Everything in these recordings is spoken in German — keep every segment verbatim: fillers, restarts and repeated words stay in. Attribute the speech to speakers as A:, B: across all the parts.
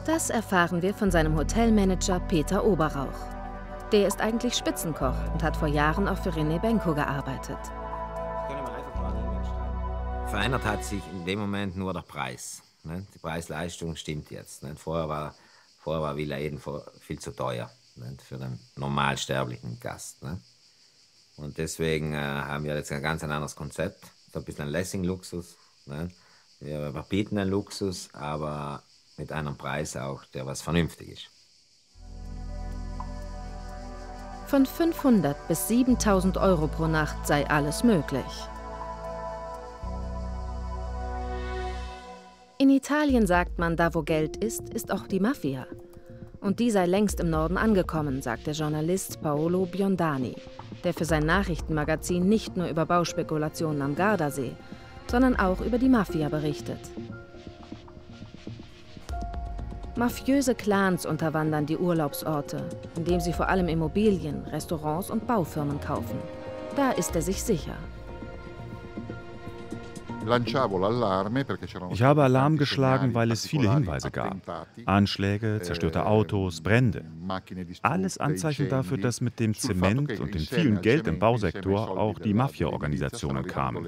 A: Das erfahren wir von seinem Hotelmanager Peter Oberrauch. Der ist eigentlich Spitzenkoch und hat vor Jahren auch für René Benko gearbeitet.
B: Verändert hat sich in dem Moment nur der Preis. Ne? Die Preis-Leistung stimmt jetzt. Ne? Vorher war, vorher war Villa Eden viel zu teuer, ne? Für den normalsterblichen Gast. Ne? Und deswegen äh, haben wir jetzt ein ganz anderes Konzept. So ein bisschen ein Lessing-Luxus. Ne? Wir bieten einen Luxus, aber mit einem Preis auch, der was vernünftig ist.
A: Von fünfhundert bis siebentausend Euro pro Nacht sei alles möglich. In Italien sagt man, da wo Geld ist, ist auch die Mafia. Und die sei längst im Norden angekommen, sagt der Journalist Paolo Biondani, der für sein Nachrichtenmagazin nicht nur über Bauspekulationen am Gardasee, sondern auch über die Mafia berichtet. Mafiöse Clans unterwandern die Urlaubsorte, indem sie vor allem Immobilien, Restaurants und Baufirmen kaufen. Da ist er sich sicher.
C: Ich habe Alarm geschlagen, weil es viele Hinweise gab. Anschläge, zerstörte Autos, Brände. Alles Anzeichen dafür, dass mit dem Zement und dem vielen Geld im Bausektor auch die Mafia-Organisationen kamen.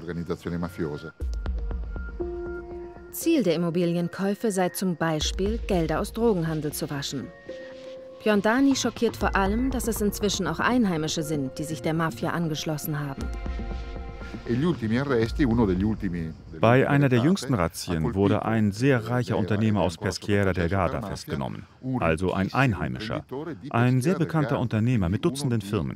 A: Ziel der Immobilienkäufe sei zum Beispiel, Gelder aus Drogenhandel zu waschen. Biondani schockiert vor allem, dass es inzwischen auch Einheimische sind, die sich der Mafia angeschlossen haben.
C: Bei einer der jüngsten Razzien wurde ein sehr reicher Unternehmer aus Peschiera del Garda festgenommen, also ein Einheimischer, ein sehr bekannter Unternehmer mit Dutzenden Firmen.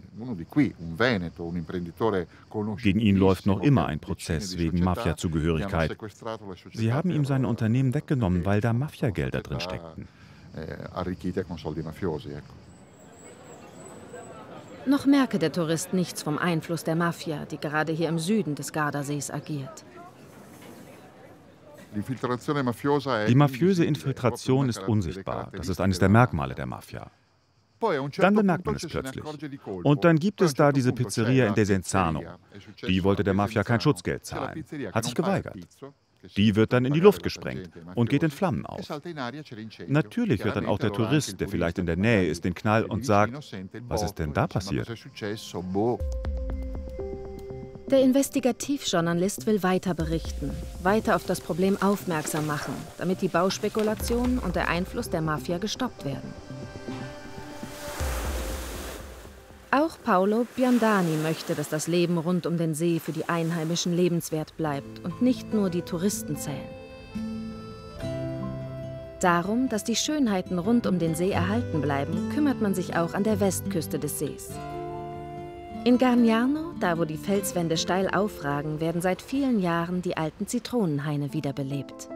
C: Gegen ihn läuft noch immer ein Prozess wegen Mafia-Zugehörigkeit. Sie haben ihm seine Unternehmen weggenommen, weil da Mafiagelder drin steckten.
A: Noch merke der Tourist nichts vom Einfluss der Mafia, die gerade hier im Süden des Gardasees agiert.
C: Die mafiöse Infiltration ist unsichtbar. Das ist eines der Merkmale der Mafia. Dann bemerkt man es plötzlich. Und dann gibt es da diese Pizzeria in Desenzano. Die wollte der Mafia kein Schutzgeld zahlen, hat sich geweigert. Die wird dann in die Luft gesprengt und geht in Flammen auf. Natürlich hört dann auch der Tourist, der vielleicht in der Nähe ist, den Knall und sagt, was ist denn da passiert?
A: Der Investigativjournalist will weiter berichten, weiter auf das Problem aufmerksam machen, damit die Bauspekulationen und der Einfluss der Mafia gestoppt werden. Auch Paolo Biondani möchte, dass das Leben rund um den See für die Einheimischen lebenswert bleibt und nicht nur die Touristen zählen. Darum, dass die Schönheiten rund um den See erhalten bleiben, kümmert man sich auch an der Westküste des Sees. In Gargnano, da wo die Felswände steil aufragen, werden seit vielen Jahren die alten Zitronenhaine wiederbelebt.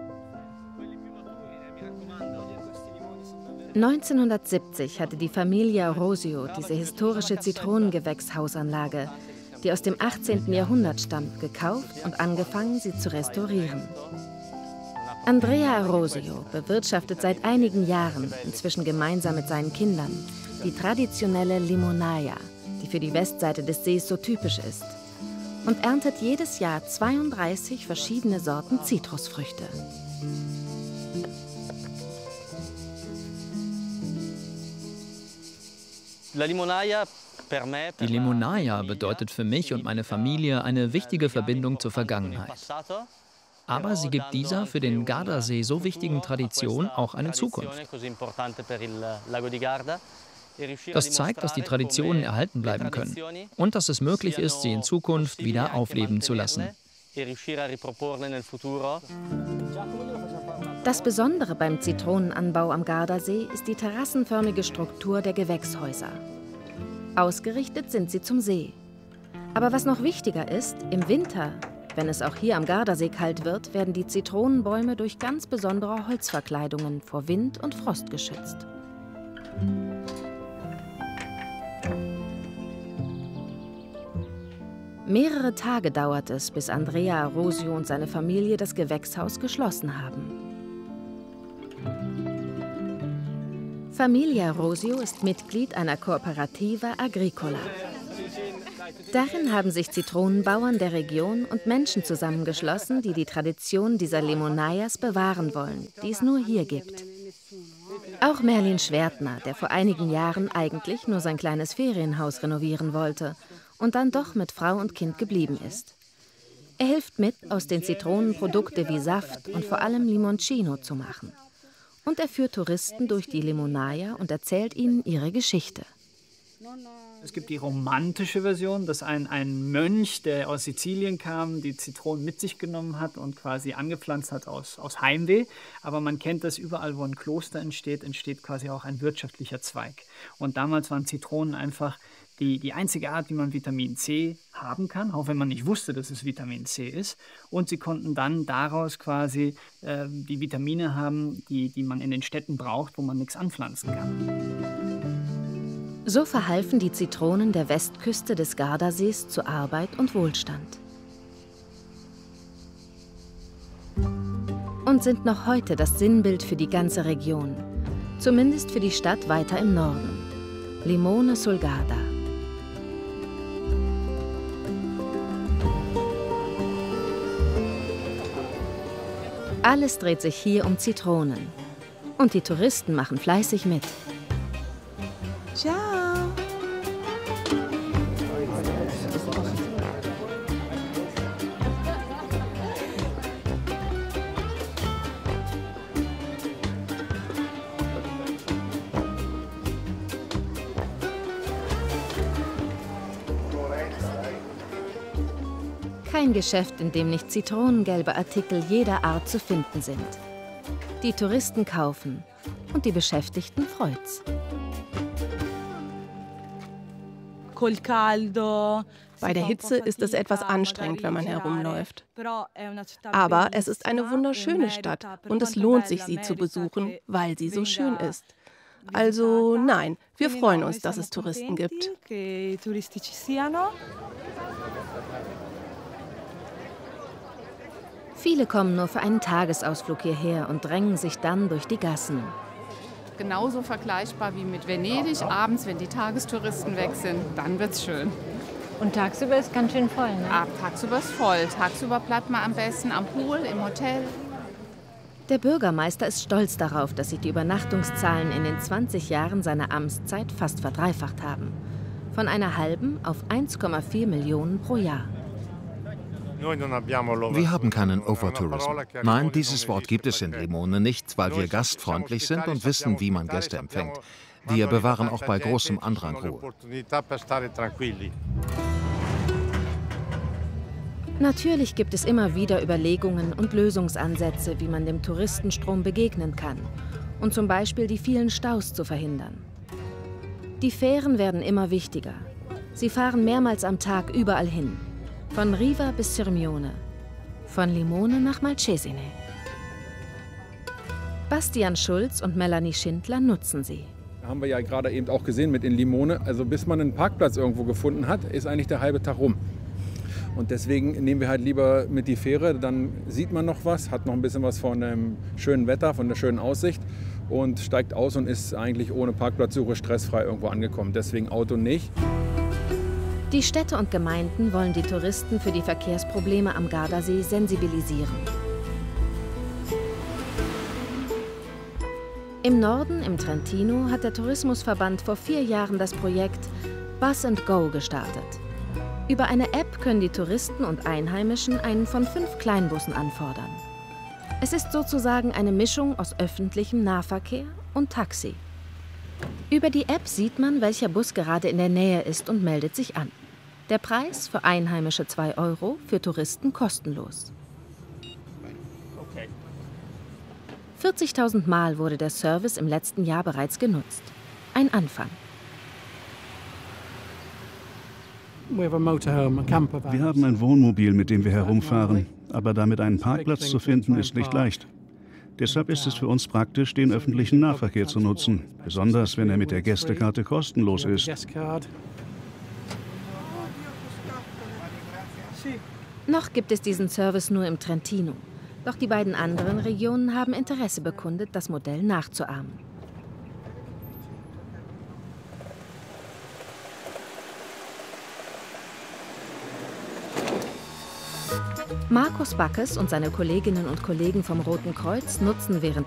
A: neunzehnhundertsiebzig hatte die Familie Arosio diese historische Zitronengewächshausanlage, die aus dem achtzehnten Jahrhundert stammt, gekauft und angefangen, sie zu restaurieren. Andrea Arosio bewirtschaftet seit einigen Jahren, inzwischen gemeinsam mit seinen Kindern, die traditionelle Limonaia, die für die Westseite des Sees so typisch ist, und erntet jedes Jahr zweiunddreißig verschiedene Sorten Zitrusfrüchte.
D: Die Limonaia bedeutet für mich und meine Familie eine wichtige Verbindung zur Vergangenheit. Aber sie gibt dieser für den Gardasee so wichtigen Tradition auch eine Zukunft. Das zeigt, dass die Traditionen erhalten bleiben können und dass es möglich ist, sie in Zukunft wieder aufleben zu lassen.
A: Das Besondere beim Zitronenanbau am Gardasee ist die terrassenförmige Struktur der Gewächshäuser. Ausgerichtet sind sie zum See. Aber was noch wichtiger ist, im Winter, wenn es auch hier am Gardasee kalt wird, werden die Zitronenbäume durch ganz besondere Holzverkleidungen vor Wind und Frost geschützt. Mehrere Tage dauert es, bis Andrea Arosio und seine Familie das Gewächshaus geschlossen haben. Familie Arosio ist Mitglied einer Cooperativa Agricola. Darin haben sich Zitronenbauern der Region und Menschen zusammengeschlossen, die die Tradition dieser Limonaias bewahren wollen, die es nur hier gibt. Auch Merlin Schwertner, der vor einigen Jahren eigentlich nur sein kleines Ferienhaus renovieren wollte und dann doch mit Frau und Kind geblieben ist. Er hilft mit, aus den Zitronen Produkte wie Saft und vor allem Limoncino zu machen. Und er führt Touristen durch die Limonaya und erzählt ihnen ihre Geschichte.
E: Es gibt die romantische Version, dass ein, ein Mönch, der aus Sizilien kam, die Zitronen mit sich genommen hat und quasi angepflanzt hat aus, aus Heimweh. Aber man kennt das, überall, wo ein Kloster entsteht, entsteht quasi auch ein wirtschaftlicher Zweig. Und damals waren Zitronen einfach die, die einzige Art, wie man Vitamin C haben kann, auch wenn man nicht wusste, dass es Vitamin C ist. Und sie konnten dann daraus quasi äh, die Vitamine haben, die, die man in den Städten braucht, wo man nichts anpflanzen kann.
A: So verhalfen die Zitronen der Westküste des Gardasees zu Arbeit und Wohlstand. Und sind noch heute das Sinnbild für die ganze Region. Zumindest für die Stadt weiter im Norden. Limone sul Garda. Alles dreht sich hier um Zitronen. Und die Touristen machen fleißig mit.
F: Ciao!
A: Kein Geschäft, in dem nicht zitronengelbe Artikel jeder Art zu finden sind. Die Touristen kaufen und die Beschäftigten freut's.
F: Bei der Hitze ist es etwas anstrengend, wenn man herumläuft. Aber es ist eine wunderschöne Stadt und es lohnt sich, sie zu besuchen, weil sie so schön ist. Also nein, wir freuen uns, dass es Touristen gibt.
A: Viele kommen nur für einen Tagesausflug hierher und drängen sich dann durch die Gassen.
G: Genauso vergleichbar wie mit Venedig. Abends, wenn die Tagestouristen weg sind, dann wird's schön.
H: Und tagsüber ist ganz schön voll, ne?
G: Ah, tagsüber ist voll. Tagsüber bleibt man am besten am Pool, im Hotel.
A: Der Bürgermeister ist stolz darauf, dass sich die Übernachtungszahlen in den zwanzig Jahren seiner Amtszeit fast verdreifacht haben. Von einer halben auf eins Komma vier Millionen pro Jahr.
I: Wir haben keinen Overtourism. Nein, dieses Wort gibt es in Limone nicht, weil wir gastfreundlich sind und wissen, wie man Gäste empfängt. Wir bewahren auch bei großem Andrang Ruhe.
A: Natürlich gibt es immer wieder Überlegungen und Lösungsansätze, wie man dem Touristenstrom begegnen kann und zum Beispiel die vielen Staus zu verhindern. Die Fähren werden immer wichtiger. Sie fahren mehrmals am Tag überall hin. Von Riva bis Sirmione, von Limone nach Malcesine. Bastian Schulz und Melanie Schindler nutzen sie.
J: Haben wir ja gerade eben auch gesehen mit in Limone. Also bis man einen Parkplatz irgendwo gefunden hat, ist eigentlich der halbe Tag rum. Und deswegen nehmen wir halt lieber mit die Fähre, dann sieht man noch was, hat noch ein bisschen was von dem schönen Wetter, von der schönen Aussicht und steigt aus und ist eigentlich ohne Parkplatzsuche stressfrei irgendwo angekommen. Deswegen Auto nicht.
A: Die Städte und Gemeinden wollen die Touristen für die Verkehrsprobleme am Gardasee sensibilisieren. Im Norden, im Trentino, hat der Tourismusverband vor vier Jahren das Projekt Bus and Go gestartet. Über eine App können die Touristen und Einheimischen einen von fünf Kleinbussen anfordern. Es ist sozusagen eine Mischung aus öffentlichem Nahverkehr und Taxi. Über die App sieht man, welcher Bus gerade in der Nähe ist und meldet sich an. Der Preis für Einheimische zwei Euro, für Touristen kostenlos. vierzigtausend Mal wurde der Service im letzten Jahr bereits genutzt. Ein Anfang.
K: Wir haben ein Wohnmobil, mit dem wir herumfahren. Aber damit einen Parkplatz zu finden, ist nicht leicht. Deshalb ist es für uns praktisch, den öffentlichen Nahverkehr zu nutzen. Besonders, wenn er mit der Gästekarte kostenlos ist.
A: Noch gibt es diesen Service nur im Trentino. Doch die beiden anderen Regionen haben Interesse bekundet, das Modell nachzuahmen. Markus Backes und seine Kolleginnen und Kollegen vom Roten Kreuz nutzen während